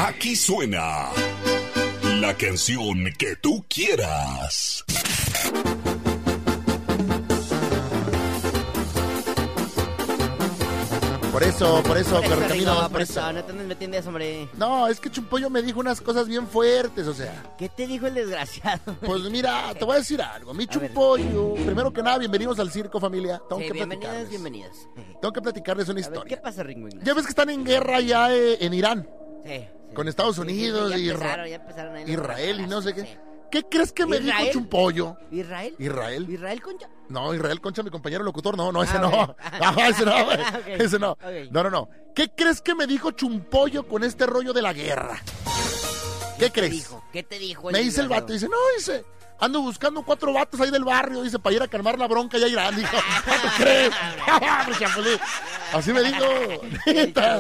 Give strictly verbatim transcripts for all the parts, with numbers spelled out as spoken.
Aquí suena la canción que tú quieras. Por eso, por eso, Por eso, Correcamino, Ringo, por por eso. eso, no te andes metiendo eso, hombre. No, es que Chumpollo me dijo unas cosas bien fuertes, o sea. ¿Qué te dijo el desgraciado? Pues mira, te voy a decir algo. Mi A ver. Chumpollo, primero que nada, bienvenidos al circo, familia. Tengo Sí, que bienvenidas, platicarles. bienvenidas. Tengo que platicarles una A ver, historia. ¿qué pasa, Ringo? Ya ves que están en guerra ya eh, en Irán, Sí, sí. con Estados Sí, sí, Unidos sí, y ya Isra- empezaron, ya empezaron ahí las Israel y no sé balazos, qué. ¿Qué crees que me ¿Israel? dijo Chumpollo? sí. ¿Israel? Israel. ¿Israel, concha? No, Israel Concha, mi compañero locutor. No, no, ese Ah, no. ok. Ah, ese no, güey. Ok, Ese no. ok. No, no, no. ¿Qué crees que me dijo Chumpollo con este rollo de la guerra? ¿Qué ¿Qué crees? dijo? ¿Qué te dijo? Me dice el vato, dice, no, dice, ando buscando cuatro vatos ahí del barrio, dice, para ir a calmar la bronca ya Irán, dijo. ¿Qué crees? Pues, chapulín. Así me dijo. Neta.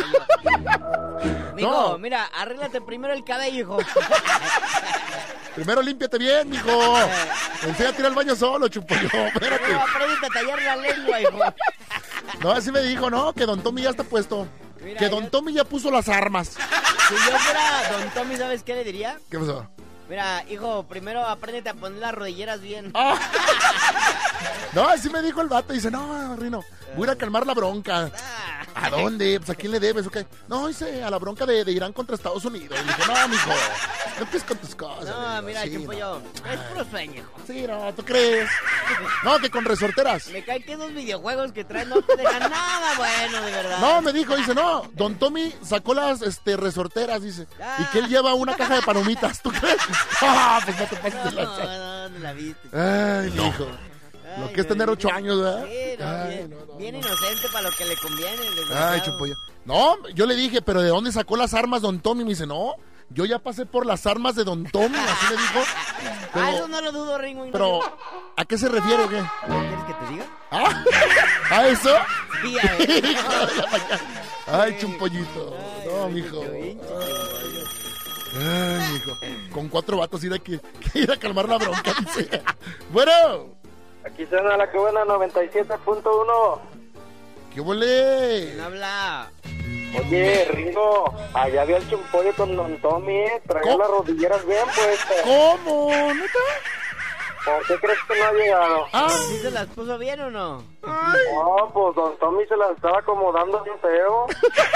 Mijo, No. mira, arréglate primero el cabello, hijo. Primero límpiate bien, mijo. Enséñate a ir al baño solo, Chumpollo. Espérate. No, aprende a tallar la lengua, hijo. No, así me dijo, no, que Don Tommy ya está puesto. Mira, Que Don yo- Tommy ya puso las armas. Si yo fuera Don Tommy, ¿sabes qué le diría? ¿Qué pasó? Mira, hijo, primero apréndete a poner las rodilleras bien. Ah. No, así me dijo el vato. Dice, no, Rino, voy a ir a calmar la bronca. Ah. ¿A dónde? Pues, ¿a quién le debes? Okay. No, dice, a la bronca de, de Irán contra Estados Unidos. Y dije, no, mijo, no empieces con tus cosas. No, le digo, mira, sí, Chumpollo, no. es puro sueño, hijo. Sí, no, ¿tú crees? No, que con resorteras. Me cae que esos videojuegos que traen no te dejan nada bueno, de verdad. No, me dijo, dice, no, Don Tommy sacó las este, resorteras, dice, y que él lleva una caja de palomitas, ¿tú crees? Ah, pues no te pases No, de no, lanza. no, no la viste. Ay, mijo. Lo Ay, que es tener no, ocho años, ¿verdad? Sí, no, Ay, bien, no, no, bien no. inocente para lo que le conviene. el desgraciado. Ay, Chumpollo. No, yo le dije, pero ¿de dónde sacó las armas Don Tommy? Me dice, no, yo ya pasé por las armas de Don Tommy, así me dijo. Pero, Ah, eso no lo dudo, Ringo. pero ¿a qué se refiere o qué? ¿Quieres que te diga? ¿Ah? ¿A eso? Sí, a ver. Hijo de la mañana. Ay, Chumpollito. Ay, No, ay, mijo. pinche, pinche, Ay, mijo. Con cuatro vatos ir a, que, que ir a calmar la bronca, dice. Bueno, Aquí suena la que buena noventa y siete punto uno. ¿qué volé? ¿Quién habla? Oye, Ringo, allá había el Chumpollo con Don Tommy, ¿eh? Traía ¿Cómo? las rodilleras bien puestas. ¿Cómo? ¿Neta? ¿Por qué crees que no ha llegado? Ah, ¿Sí se las puso bien o no? No, pues Don Tommy se las estaba acomodando bien feo.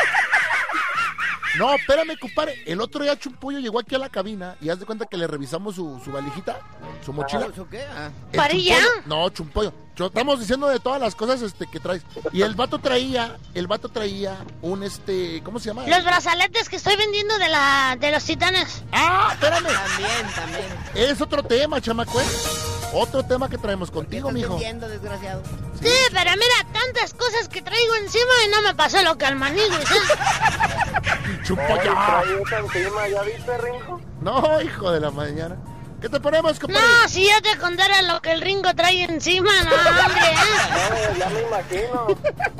no, espérame, compadre. El otro día Chumpollo llegó aquí a la cabina y haz de cuenta que le revisamos su, su valijita, su mochila. ¿Eso qué? Ah. El ¿Parilla? Chumpollo- No, Chumpollo. Yo- Estamos diciendo de todas las cosas este, que traes. Y el vato traía, el vato traía un este, ¿cómo se llama? Los brazaletes que estoy vendiendo de la de los titanes. Ah, espérame. También, también. Es otro tema, chamaco, ¿eh? Otro tema que traemos contigo, ¿Qué mijo. estás vendiendo, desgraciado? Sí, pero mira, tantas cosas que traigo encima y no me pasó lo que al manigüis, ¿eh? Chumpollo. Oye, traía esa encima, ¿ya viste, Ringo? No, hijo de la mañana. ¿Qué te ponemos, compadre? No, si yo te contara lo que el Ringo trae encima, no, hombre, ¿eh? No, ya me imagino.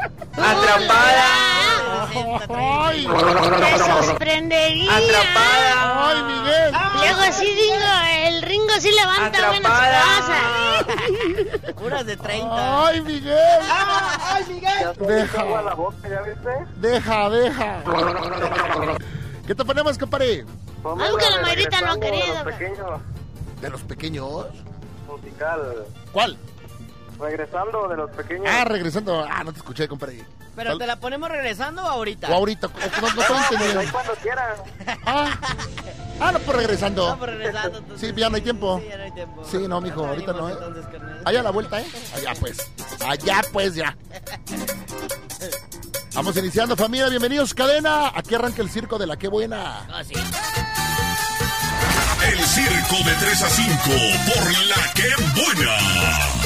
Ay, Te sorprendería. ay, Miguel. Luego sí, Ringo, el Ringo sí levanta buenas cosas. Puras de treinta. Ay, Miguel. Ya se me Deja. hizo agua la boca, ¿ya viste? Deja, deja. ¿Qué te ponemos, compadre? Ponme Algo que de la Mayrita no ha Regresando de querido, los pero- pequeños, ¿De los pequeños? musical. ¿Cuál? Regresando de los pequeños. Ah, regresando. Ah, no te escuché, compadre. ¿Pero Sal- te la ponemos regresando o ahorita? O ahorita. o- No, no estoy Pues ahí entendiendo. cuando quieran. Ah, ah, no, pues regresando. No, pues regresando. entonces, Sí, ya no hay tiempo. Sí, ya no hay tiempo. Sí, no, mijo, Ya ahorita venimos no, ¿eh? entonces, carnal. Allá a la vuelta, ¿eh? Allá pues. Allá pues ya. Vamos iniciando, familia. Bienvenidos, cadena. Aquí arranca el circo de la que buena. Ah, sí. El circo de tres a cinco por la que buena.